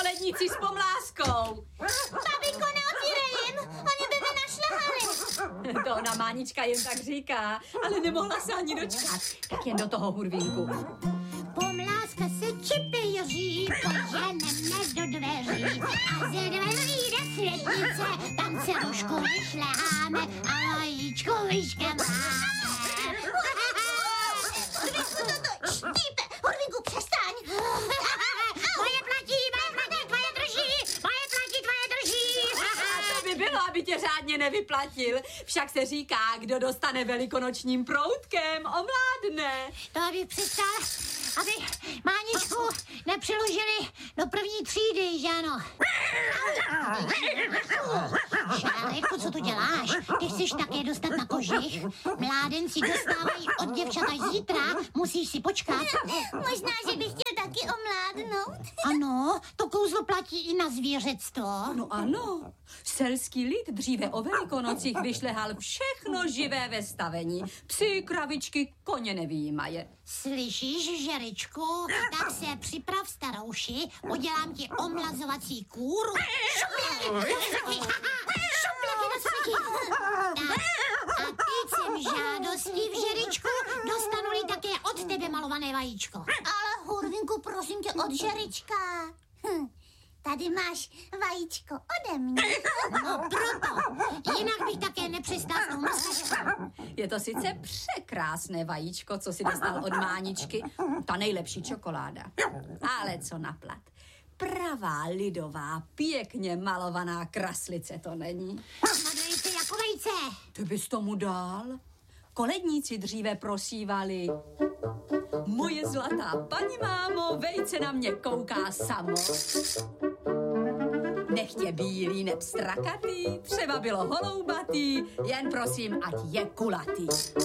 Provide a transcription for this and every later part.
lednici s pomláskou. Babinko, neotvírej jim, oni by mě našlehali. To ona Mánička jen tak říká, ale nemohla se ani dočkat. Tak jen do toho, Hurvínku. Pomláska se čipěří, poženeme do dveří a ze dveří do světnice, tam se rušku vyšleháme a vajíčko vyškem máme. Hurvínku, toto štípe, Hurvínku, přestaň. Moje platí, tvoje drží, moje platí, tvoje drží. To by bylo, aby tě řádně nevyplatil. Však se říká, kdo dostane velikonočním proutkem, omládne. To bych přestal, aby Máničku nepřiložili do první třídy, že ano? Šálečku, co tu děláš? Ty chceš také dostat na kožich? Mládenci dostávají od děvčat až zítra, musíš si počkat. Možná, že bych chtěl taky omládnout. Ano, to kouzlo platí i na zvířectvo. No ano, selský lid dříve o Velikonocích vyšlehal všechno živé ve stavení. Psy, kravičky, koně nevyjímaje. Slyšíš, Žeričku? Tak se připrav, starouši, udělám ti omlazovací kůru. Šupleky do střechy! Šupleky do střechy! Tak, a teď jsem žádostí v Žeričku, dostanu-li také od tebe malované vajíčko. Ale Hurvínku, prosím tě, od Žerička. Tady máš vajíčko ode mě. No proto, jinak bych také nepřestal s tou maskačkou. Je to sice překrásné vajíčko, co si dostal od Máničky, ta nejlepší čokoláda. Ale co naplat. Pravá, lidová, pěkně malovaná kraslice to není. Modlejte jako vejce. Ty bys tomu dal? Koledníci dříve prosívali. Moje zlatá paní mámo, vejce na mě kouká samo. Nechtě bílý neb strakatý, třeba bylo holoubatý, jen prosím, ať je kulatý.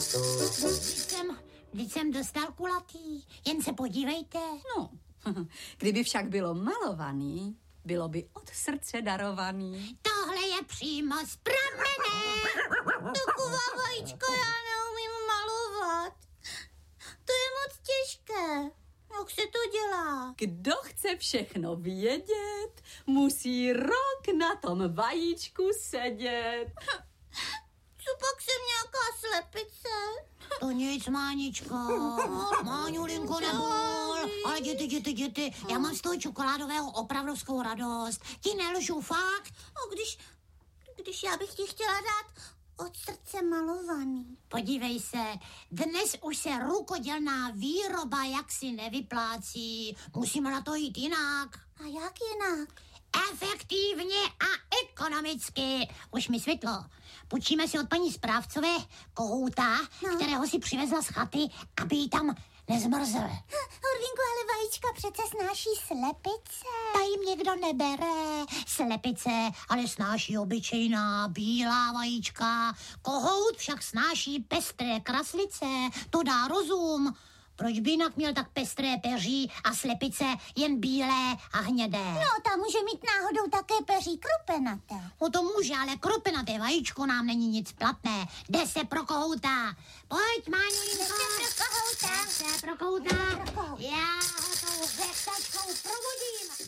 Vždyť jsem dostal kulatý, jen se podívejte. No, kdyby však bylo malovaný, bylo by od srdce darovaný. Tohle je přímo z pramene. Taková vajíčka já neumím malovat. To je moc těžké. Jak se to dělá? Kdo chce všechno vědět, musí rok na tom vajíčku sedět. Co pak jsem nějaká slepice? To nic, Máničko. Máňulinko, nebol. Ale jděte. Já mám z toho čokoládového opravdovskou radost. Ti nelžu, fakt. A když já bych ti chtěla dát od srdce malovaný. Podívej se, dnes už se rukodělná výroba jaksi nevyplácí. Musíme na to jít jinak. A jak jinak? Efektivně a ekonomicky. Už mi světlo. Půjčíme si od paní správcové kohouta, kterého si přivezla z chaty, aby jí tam nezmrzl. Hurvínku, ale vajíčka přece snáší slepice. Ta jim někdo nebere. Slepice ale snáší obyčejná bílá vajíčka. Kohout však snáší pestré kraslice. To dá rozum. Proč by jinak měl tak pestré peří a slepice jen bílé a hnědé? No, ta může mít náhodou také peří krupenaté. O to může, ale krupenaté vajíčko nám není nic platné. Jde se pro kohouta. Pojď, Máňulinko. Jde se pro kohouta. Jde se pro kohouta. Já ho tou vechtačkou provodím.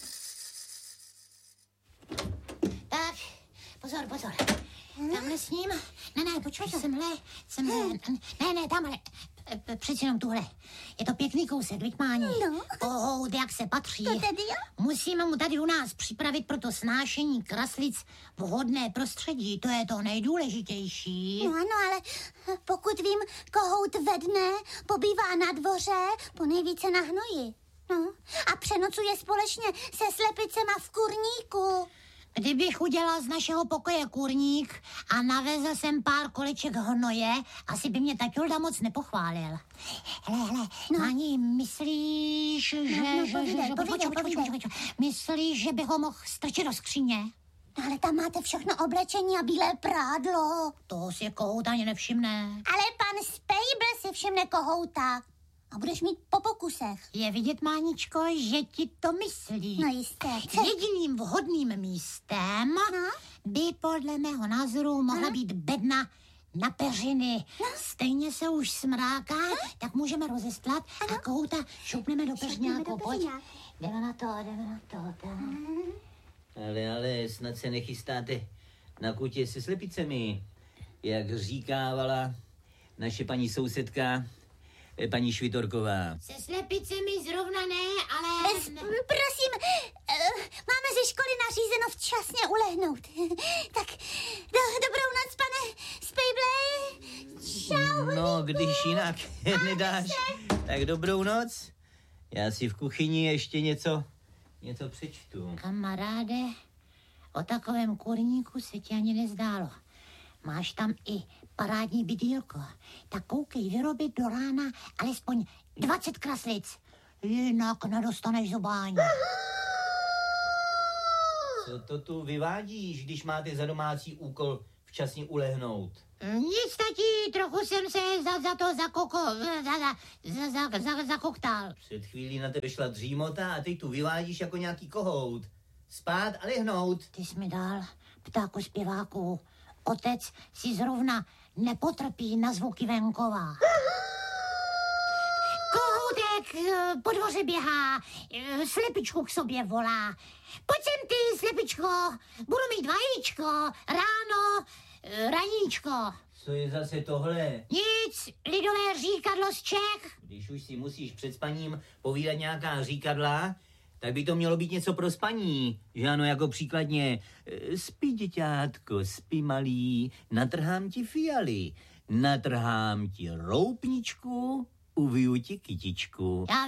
Tak, pozor. Tamhle s ním. Ne, počkej, semhle. Ne, tamhle. Přeci jenom tuhle. Je to pěkný kousek, viď, Máni? No. Kohout, jak se patří. To tedy jo? Musíme mu tady u nás připravit pro to snášení kraslic vhodné prostředí. To je to nejdůležitější. No ano, ale pokud vím, kohout ve dne pobývá na dvoře ponejvíce na hnoji. No. A přenocuje společně se slepicema v kurníku. Kdybych udělal z našeho pokoje kurník a navezl jsem pár koleček hnoje, asi by mě taťulda moc nepochválil. Hele, Máni, myslíš, myslíš, že bych ho mohl strčit do skříně? Ale tam máte všechno oblečení a bílé prádlo. To si kohout ani nevšimne. Ale pan Spejbl si všimne kohouta. A budeš mít po pokusech. Je vidět, Máničko, že ti to myslí. No jistě. Jediným vhodným místem by podle mého názoru mohla být bedna na peřiny. Stejně se už smráká, tak můžeme rozestlat a kohouta šoupneme do peřňáku. Pojď. Jdeme na to. Ale snad se nechystáte na kutě se slepicemi, jak říkávala naše paní sousedka, paní Švitorková. Se slepicemi zrovna ne, ale... Prosím, máme ze školy nařízeno včasně ulehnout. Tak dobrou noc, pane Spejble. Čau. No, když jinak nedáš, tak dobrou noc. Já si v kuchyni ještě něco přečtu. Kamaráde, o takovém kurníku se ti ani nezdálo. Máš tam i parádní bydýlko. Tak koukej vyrobit do rána alespoň 20 kraslic. Jinak nedostaneš zobání. Co to tu vyvádíš, když máte za domácí úkol včasně ulehnout? Nic, tati, trochu jsem se zakoktal. Před chvílí na tebe šla dřímota a teď tu vyvádíš jako nějaký kohout. Spát a lehnout. Ty jsi mi dal, ptáku zpěváku. Otec si zrovna nepotrpí na zvuky venkova. Kohoutek po dvoře běhá, slepičku k sobě volá. Pojď sem ty, slepičko, budu mít vajíčko, ráno, raníčko. Co je zase tohle? Nic, lidové říkadlo z Čech. Když už si musíš před spaním povídat nějaká říkadla, tak by to mělo být něco pro spaní. Že ano, jako příkladně. Spí, děťátko, spí malý, natrhám ti fialy, natrhám ti roupničku, uviju ti kytičku. Já